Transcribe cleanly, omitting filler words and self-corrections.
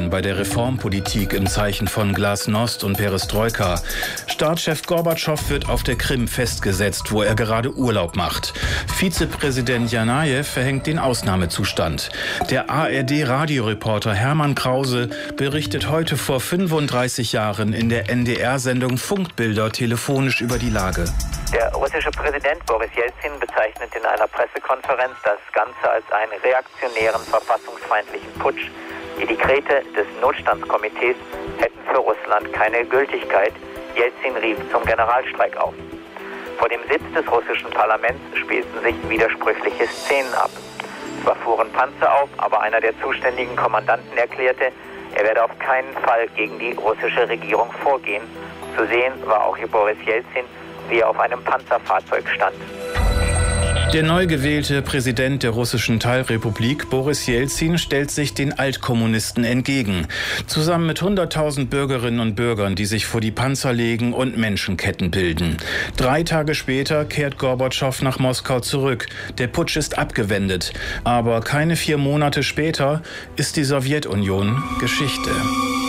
bei der Reformpolitik im Zeichen von Glasnost und Perestroika. Staatschef Gorbatschow wird auf der Krim festgesetzt, wo er gerade Urlaub macht. Vizepräsident Janajew verhängt den Ausnahmezustand. Der ARD-Radioreporter Hermann Krause berichtet heute vor 35 Jahren in der NDR-Sendung Funkbilder telefonisch über die Lage. Der russische Präsident Boris Jelzin bezeichnet in einer Pressekonferenz das Ganze als einen reaktionären, verfassungsfeindlichen Putsch. Die Dekrete des Notstandskomitees hätten für Russland keine Gültigkeit. Jelzin rief zum Generalstreik auf. Vor dem Sitz des russischen Parlaments spielten sich widersprüchliche Szenen ab. Zwar fuhren Panzer auf, aber einer der zuständigen Kommandanten erklärte, er werde auf keinen Fall gegen die russische Regierung vorgehen. Zu sehen war auch Boris Jelzin, wie er auf einem Panzerfahrzeug stand. Der neu gewählte Präsident der russischen Teilrepublik, Boris Jelzin, stellt sich den Altkommunisten entgegen. Zusammen mit 100.000 Bürgerinnen und Bürgern, die sich vor die Panzer legen und Menschenketten bilden. 3 Tage später kehrt Gorbatschow nach Moskau zurück. Der Putsch ist abgewendet. Aber keine 4 Monate später ist die Sowjetunion Geschichte.